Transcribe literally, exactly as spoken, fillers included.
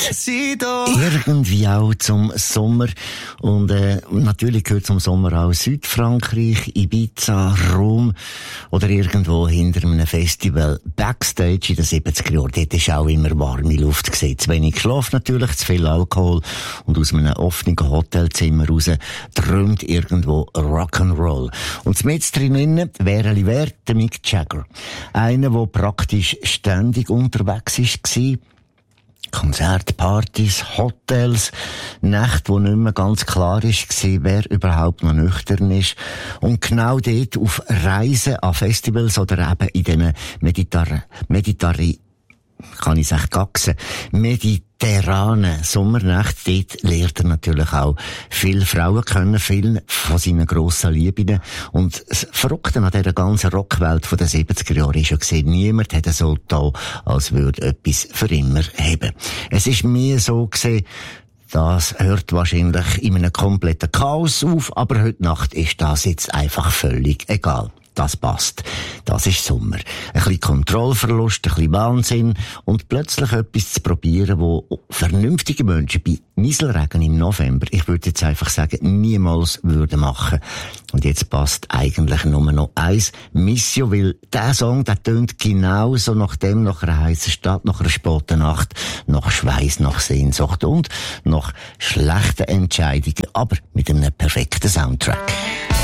irgendwie auch zum Sommer. Und äh, natürlich gehört zum Sommer auch Südfrankreich, Ibiza, Rom oder irgendwo hinter einem Festival. Backstage in den siebziger Jahren, dort ist auch immer warme Luft gesehen. Zu wenig Schlaf natürlich, zu viel Alkohol und aus einem offenen Hotelzimmer raus träumt irgendwo Rock'n'Roll. Und mit drinnen wäre wer der Mick Jagger. Einer, der praktisch ständig unterwegs war. Konzerte, Partys, Hotels, Nächte, wo nicht mehr ganz klar war, wer überhaupt noch nüchtern ist. Und genau dort auf Reisen an Festivals oder eben in diesen Meditar Meditari kann ich sagen, gaxen, mediterranen Sommernächte, dort lernt er natürlich auch viele Frauen kennen, viele von seinen grossen Lieben. Und das Verrückte an dieser ganzen Rockwelt von den siebziger Jahren ist ja gesehen, niemand hätte so da, als würde etwas für immer haben. Es ist mir so gesehen, das hört wahrscheinlich in einem kompletten Chaos auf, aber heute Nacht ist das jetzt einfach völlig egal. Das passt. Das ist Sommer. Ein bisschen Kontrollverlust, ein bisschen Wahnsinn und plötzlich etwas zu probieren, wo vernünftige Menschen bei Nieselregen im November, ich würde jetzt einfach sagen, niemals würden machen. Und jetzt passt eigentlich nur noch eins, Missio, weil der Song, der tönt genauso nach dem, nach einer heißen Stadt, nach einer späten Nacht, nach Schweiß, nach Sehnsucht und nach schlechten Entscheidungen, aber mit einem perfekten Soundtrack.